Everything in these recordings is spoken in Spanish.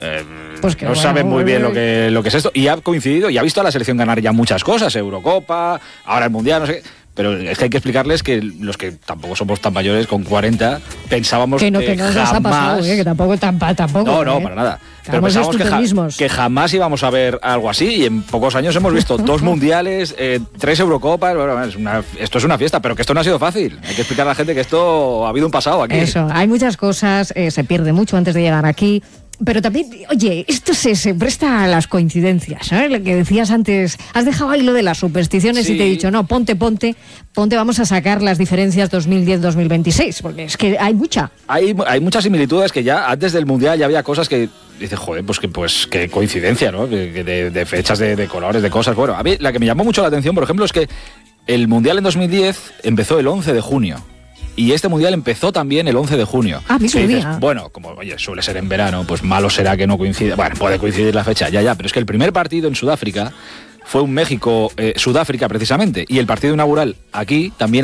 Pues que no sabe muy bien lo que es esto. Y ha coincidido y ha visto a la selección ganar ya muchas cosas, Eurocopa, ahora el Mundial, no sé qué. Pero es que hay que explicarles que los que tampoco somos tan mayores, con 40, pensábamos que no nos ha pasado, que tampoco. No, para nada. Pero pensábamos que jamás íbamos a ver algo así, y en pocos años hemos visto 2 mundiales, 3 Eurocopas. Bueno, esto es una fiesta, pero que esto no ha sido fácil. Hay que explicar a la gente que esto ha habido un pasado aquí. Eso, hay muchas cosas, se pierde mucho antes de llegar aquí. Pero también, oye, esto se presta a las coincidencias, ¿sabes? Lo que decías antes, has dejado ahí lo de las supersticiones y te he dicho, no, ponte, vamos a sacar las diferencias 2010-2026, porque es que hay mucha. Hay muchas similitudes que ya antes del Mundial ya había cosas que dices, joder, pues qué coincidencia, ¿no? De fechas, de colores, de cosas. Bueno, a mí la que me llamó mucho la atención, por ejemplo, es que el Mundial en 2010 empezó el 11 de junio. Y este Mundial empezó también el 11 de junio. Mismo día. Bueno, como suele ser en verano, pues malo será que no coincida. Bueno, puede coincidir la fecha, ya, pero es que el primer partido en Sudáfrica fue un México-Sudáfrica precisamente. Y el partido inaugural aquí también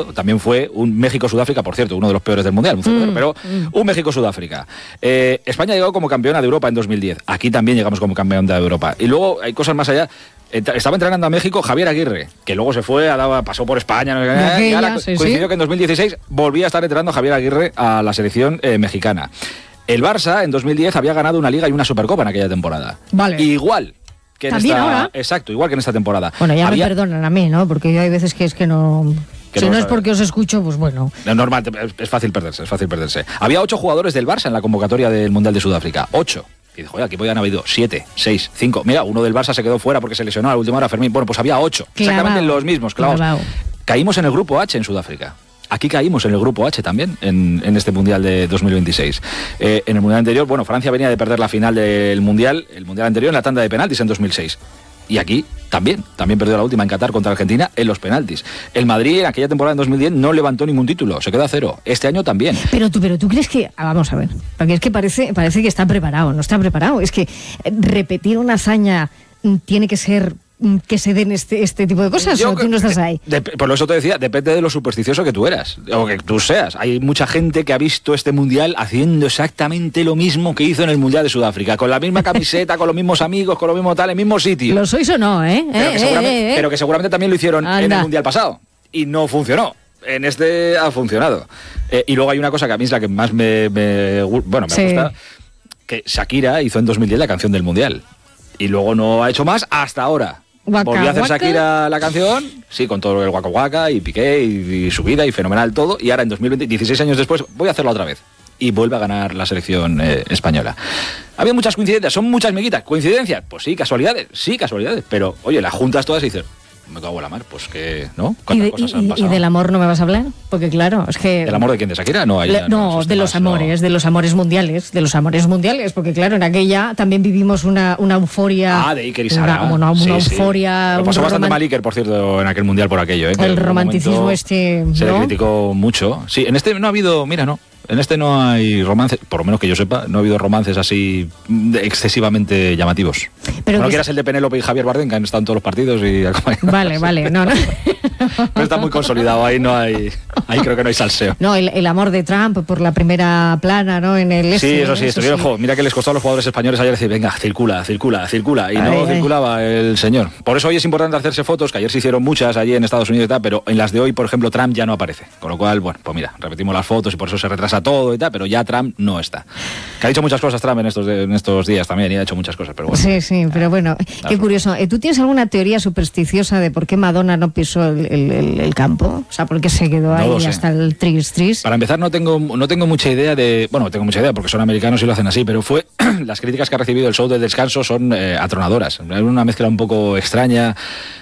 fue un México-Sudáfrica, por cierto, uno de los peores del Mundial, pero un México-Sudáfrica. España llegó como campeona de Europa en 2010. Aquí también llegamos como campeón de Europa. Y luego hay cosas más allá. Estaba entrenando a México Javier Aguirre, que luego se fue, pasó por España, y ahora coincidió que en 2016 volvía a estar entrenando a Javier Aguirre a la selección mexicana. El Barça en 2010 había ganado una Liga y una Supercopa en aquella temporada. Vale. Igual que en esta... Exacto, igual que en esta temporada. Bueno, ya me perdonan a mí, ¿no? Porque yo hay veces que es que no... Si no es porque os escucho, pues bueno. Es normal, es fácil perderse. Había 8 jugadores del Barça en la convocatoria del Mundial de Sudáfrica. 8. Y dijo, oye, aquí podían haber habido 7, 6, 5. Mira, uno del Barça se quedó fuera porque se lesionó a la última hora, Fermín. Bueno, pues había 8. Exactamente los mismos, clavados. Caímos en el grupo H en Sudáfrica. Aquí caímos en el grupo H también, en este Mundial de 2026. En el Mundial anterior, Francia venía de perder la final del Mundial, el Mundial anterior en la tanda de penaltis en 2006. Y aquí también perdió la última en Qatar contra Argentina en los penaltis. El Madrid en aquella temporada en 2010 no levantó ningún título, se quedó a 0. Este año también. Pero tú crees que... Vamos a ver, porque es que parece que está preparado, no está preparado. Es que repetir una hazaña tiene que ser... que se den este tipo de cosas, o tú no estás ahí. Por eso te decía, depende de lo supersticioso que tú eras, o que tú seas. Hay mucha gente que ha visto este Mundial haciendo exactamente lo mismo que hizo en el Mundial de Sudáfrica, con la misma camiseta, con los mismos amigos, con lo mismo tal, en el mismo sitio. ¿Lo sois o no, Pero que seguramente también lo hicieron en el Mundial pasado, y no funcionó. En este ha funcionado. Y luego hay una cosa que a mí es la que más me gusta, que Shakira hizo en 2010 la canción del Mundial, y luego no ha hecho más hasta ahora. Volvió a hacer Shakira la canción, sí, con todo el Waka Waka y Piqué y su vida y fenomenal todo, y ahora en 2020, 16 años después, voy a hacerlo otra vez. Y vuelve a ganar la selección española. Había muchas coincidencias, son muchas miguitas. ¿Coincidencias? Pues sí, casualidades, pero oye, las juntas todas y dices, me cago en la mar, pues que, ¿no? ¿Cuántas cosas han pasado? ¿Y del amor no me vas a hablar? Porque claro, es que... ¿Del amor de quién? ¿De Shakira? No, de los amores, de los amores mundiales, porque claro, en aquella también vivimos una euforia... de Iker y Sara. Una euforia... Lo pasó bastante mal Iker, por cierto, en aquel Mundial por aquello. El romanticismo se le criticó mucho. Sí, en este no ha habido, en este no hay romances, por lo menos que yo sepa, no ha habido romances así excesivamente llamativos. Pero no quieras el de Penélope y Javier Bardem, que han estado en todos los partidos y... Vale, no. No está muy consolidado, ahí creo que no hay salseo. No, el amor de Trump por la primera plana, ¿no? En el Sí, eso sí. Mira que les costó a los jugadores españoles ayer decir, venga, circula, y no circulaba el señor. Por eso hoy es importante hacerse fotos, que ayer se hicieron muchas allí en Estados Unidos y tal, pero en las de hoy, por ejemplo, Trump ya no aparece. Con lo cual, pues mira, repetimos las fotos y por eso se retrasa todo y tal, pero ya Trump no está. Que ha dicho muchas cosas Trump en estos días también, y ha hecho muchas cosas, pero bueno. Sí, pero bueno, qué curioso. ¿Tú tienes alguna teoría supersticiosa de por qué Madonna no pisó el campo? O sea, ¿por qué se quedó ahí hasta el tris? Para empezar, no tengo mucha idea de... Bueno, tengo mucha idea porque son americanos y lo hacen así, pero las críticas que ha recibido el show de descanso son atronadoras. Es una mezcla un poco extraña.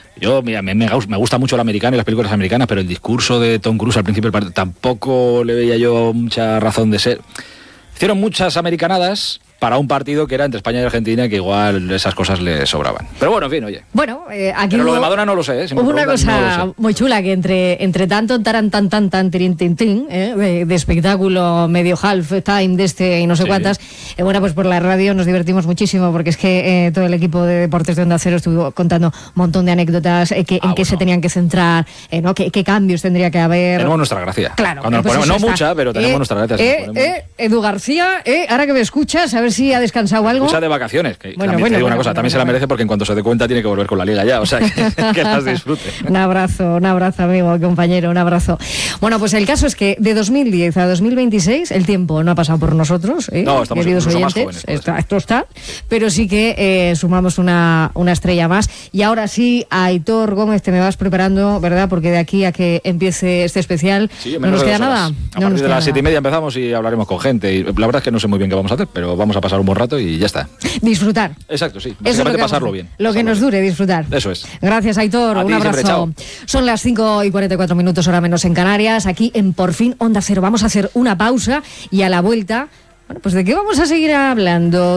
Me gusta mucho el americano y las películas americanas, pero el discurso de Tom Cruise al principio del partido tampoco le veía yo mucha razón de ser. Hicieron muchas americanadas para un partido que era entre España y Argentina, que igual esas cosas le sobraban. Pero bueno, en fin, oye. Bueno, aquí pero lo de Madonna no lo sé, hubo una cosa muy chula, que entre tanto tan tirin de espectáculo medio half time de este y no sé cuántas, pues por la radio nos divertimos muchísimo, porque es que todo el equipo de Deportes de Onda Cero estuvo contando un montón de anécdotas, en qué se tenían que centrar, qué cambios tendría que haber. Tenemos nuestra gracia. Claro. Cuando nos ponemos, no mucha, pero tenemos nuestra gracia. Edu García, ahora que me escuchas, a ver sí ha descansado algo. Está de vacaciones. Que bueno, también te digo una cosa, también se la merece porque en cuanto se dé cuenta tiene que volver con la liga ya, o sea que las disfrute. Un abrazo, amigo, compañero, un abrazo. Bueno, pues el caso es que de 2010 a 2026 el tiempo no ha pasado por nosotros, no, estamos queridos oyentes, más jóvenes, esto está, pero sí que sumamos una estrella más. Y ahora sí, Aitor Gómez, te me vas preparando, ¿verdad? Porque de aquí a que empiece este especial no nos queda nada. A partir de las 7:30 empezamos y hablaremos con gente. Y la verdad es que no sé muy bien qué vamos a hacer, pero vamos a pasar un buen rato y ya está. Disfrutar. Exacto, sí. Básicamente pasarlo bien. Lo que nos dure, disfrutar. Eso es. Gracias, Aitor. Un abrazo. Son las 5:44, hora menos en Canarias, aquí en Por Fin Onda Cero. Vamos a hacer una pausa y a la vuelta, bueno, pues ¿de qué vamos a seguir hablando?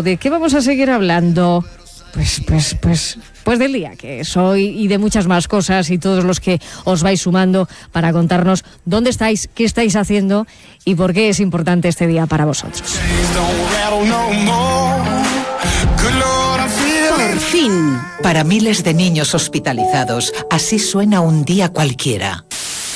Pues del día que es hoy y de muchas más cosas y todos los que os vais sumando para contarnos dónde estáis, qué estáis haciendo y por qué es importante este día para vosotros. Por fin, para miles de niños hospitalizados, así suena un día cualquiera.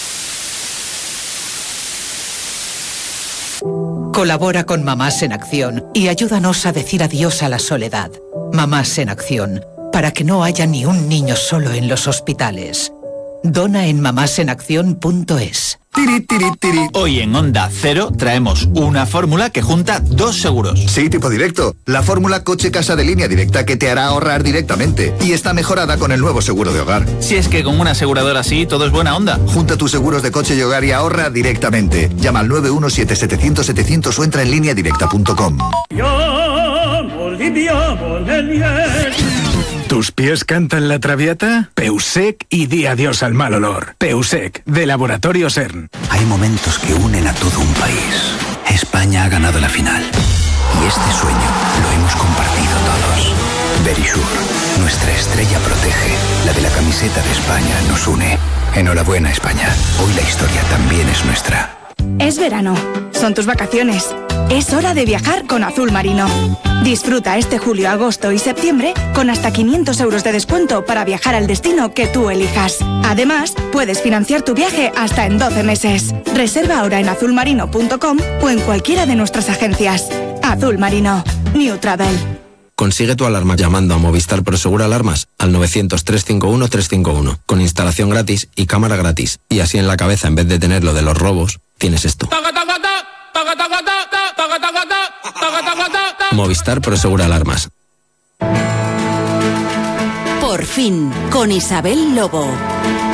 Colabora con Mamás en Acción y ayúdanos a decir adiós a la soledad. Mamás en Acción, para que no haya ni un niño solo en los hospitales. Dona en mamásenacción.es. Hoy en Onda Cero traemos una fórmula que junta dos seguros. Sí, tipo directo. La fórmula coche-casa de Línea Directa que te hará ahorrar directamente. Y está mejorada con el nuevo seguro de hogar. Si es que con una aseguradora así todo es buena onda. Junta tus seguros de coche y hogar y ahorra directamente. Llama al 917-700-700 o entra en lineadirecta.com. ¿Tus pies cantan la traviata? Peusec y di adiós al mal olor. Peusec, de Laboratorio CERN. Hay momentos que unen a todo un país. España ha ganado la final. Y este sueño lo hemos compartido todos. Verisur, nuestra estrella protege. La de la camiseta de España nos une. Enhorabuena, España. Hoy la historia también es nuestra. Es verano. Son tus vacaciones. Es hora de viajar con Azul Marino. Disfruta este julio, agosto y septiembre con hasta 500 euros de descuento para viajar al destino que tú elijas. Además, puedes financiar tu viaje hasta en 12 meses. Reserva ahora en azulmarino.com o en cualquiera de nuestras agencias. Azul Marino. New Travel. Consigue tu alarma llamando a Movistar Prosegur Alarmas al 900-351-351 con instalación gratis y cámara gratis. Y así en la cabeza, en vez de tener lo de los robos, tienes esto. Movistar Prosegur Alarmas. Por fin, con Isabel Lobo.